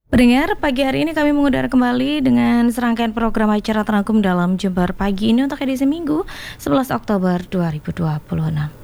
Pendengar, pagi hari ini kami mengudara kembali dengan serangkaian program acara Terangkum dalam Jember Pagi ini untuk edisi Minggu 11 Oktober 2026.